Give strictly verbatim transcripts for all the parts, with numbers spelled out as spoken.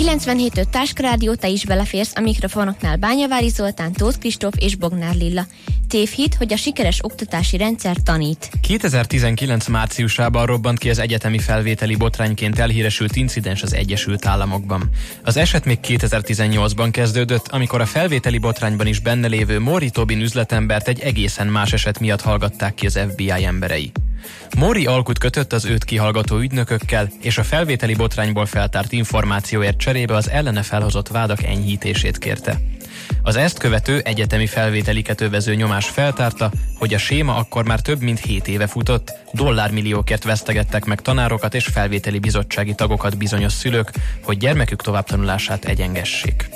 kilencvenhét öt Táskarádió, te is beleférsz, a mikrofonoknál Bányavári Zoltán, Tóth Kristóf és Bognár Lilla. Tévhit, hogy a sikeres oktatási rendszer tanít. kétezer-tizenkilenc márciusában robbant ki az egyetemi felvételi botrányként elhíresült incidens az Egyesült Államokban. Az eset még kétezer-tizennyolcban kezdődött, amikor a felvételi botrányban is benne lévő Maury Tobin üzletembert egy egészen más eset miatt hallgatták ki az ef bé i emberei. Maury alkut kötött az őt kihallgató ügynökökkel, és a felvételi botrányból feltárt információért cserébe az ellene felhozott vádak enyhítését kérte. Az ezt követő egyetemi felvételiket övező nyomás feltárta, hogy a séma akkor már több mint hét éve futott, dollármilliókért vesztegettek meg tanárokat és felvételi bizottsági tagokat bizonyos szülők, hogy gyermekük továbbtanulását egyengessék.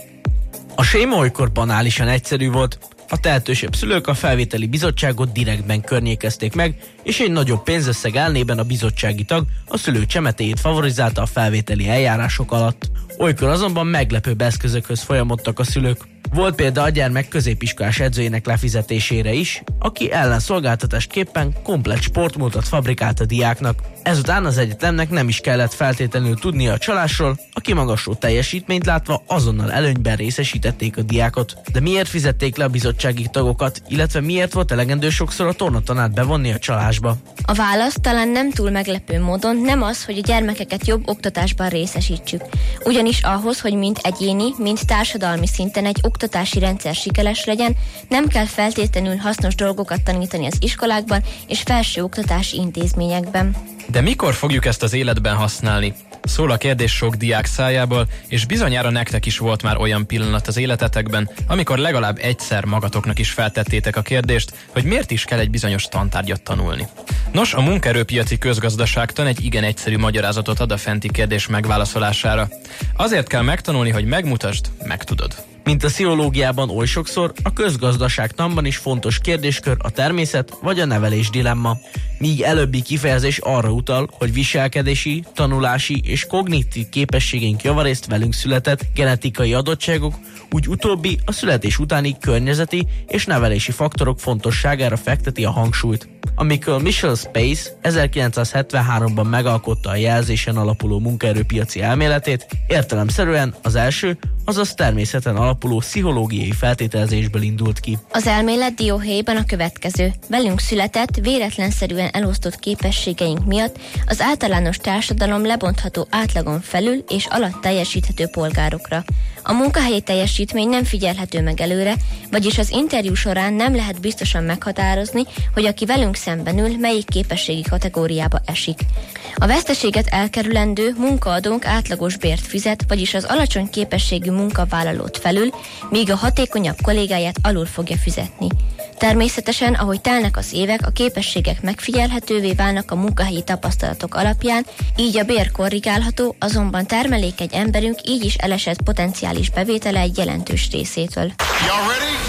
A séma olykor banálisan egyszerű volt. A tehetősebb szülők a felvételi bizottságot direktben környékezték meg, és egy nagyobb pénzösszeg elnében a bizottsági tag a szülő csemetéjét favorizálta a felvételi eljárások alatt. Olykor azonban meglepőbb eszközökhöz folyamodtak a szülők. Volt példa a gyermek középiskolás edzőjének lefizetésére is, aki ellenszolgáltatásképpen komplett sportmódot fabrikált a diáknak. Ezután az egyetemnek nem is kellett feltétlenül tudnia a csalásról, a kimagasló teljesítményt látva azonnal előnyben részesítették a diákot. De miért fizették le a bizottsági tagokat, illetve miért volt elegendő sokszor a tornatanát bevonni a csalásba? A válasz talán nem túl meglepő módon nem az, hogy a gyermekeket jobb oktatásban részesítsük. Ugyanis ahhoz, hogy mind egyéni, mind társadalmi szinten egy oktatási rendszer sikeres legyen, nem kell feltétlenül hasznos dolgokat tanítani az iskolákban és felsőoktatási intézményekben. De mikor fogjuk ezt az életben használni? Szól a kérdés sok diák szájából, és bizonyára nektek is volt már olyan pillanat az életetekben, amikor legalább egyszer magatoknak is feltettétek a kérdést, hogy miért is kell egy bizonyos tantárgyat tanulni. Nos, a munkaerőpiaci közgazdaságtan egy igen egyszerű magyarázatot ad a fenti kérdés megválaszolására. Azért kell megtanulni, hogy megmutasd, megtudod. Mint a pszichológiában oly sokszor, a közgazdaságtanban is fontos kérdéskör a természet vagy a nevelés dilemma. Míg előbbi kifejezés arra utal, hogy viselkedési, tanulási és kognitív képességeink javarészt velünk született genetikai adottságok, úgy utóbbi a születés utáni környezeti és nevelési faktorok fontosságára fekteti a hangsúlyt. Amikor Michel Space ezerkilencszázhetvenháromban megalkotta a jelzésen alapuló munkaerőpiaci elméletét, értelemszerűen az első, azaz természeten alapuló pszichológiai feltételezésből indult ki. Az elmélet dióhéjban a következő: velünk született, véletlenszerűen elosztott képességeink miatt az általános társadalom lebontható átlagon felül és alatt teljesíthető polgárokra. A munkahelyi teljesítmény nem figyelhető meg előre, vagyis az interjú során nem lehet biztosan meghatározni, hogy aki velünk szemben ül, melyik képességi kategóriába esik. A veszteséget elkerülendő munkaadónk átlagos bért fizet, vagyis az alacsony képességű munkavállalót felül, míg a hatékonyabb kollégáját alul fogja fizetni. Természetesen, ahogy telnek az évek, a képességek megfigyelhetővé válnak a munkahelyi tapasztalatok alapján, így a bér korrigálható, azonban termelékeny emberünk így is elesett potenciális bevétele egy jelentős részétől.